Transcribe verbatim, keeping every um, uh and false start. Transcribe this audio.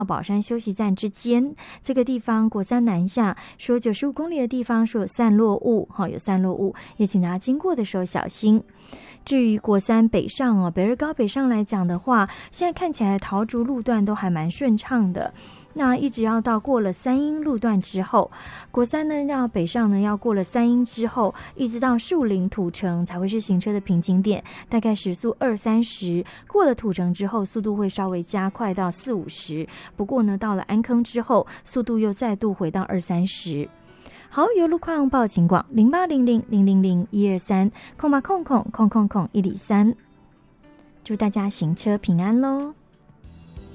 宝山休息站之间，这个地方国三南下说九十五公里的地方说有散落物，有散落物，也请大家经过的时候小心。至于国三北上哦，北二高北上来讲的话，现在看起来桃竹路段都还蛮顺畅的。那一直要到过了三英路段之后，国三呢要北上呢要过了三英之后，一直到树林土城才会是行车的瓶颈点，大概时速二三十，过了土城之后速度会稍微加快到四五十，不过呢到了安坑之后速度又再度回到二三十。好，有路况报警广零八零零零零零一二三空八空空空空空一里三，祝大家行车平安喽。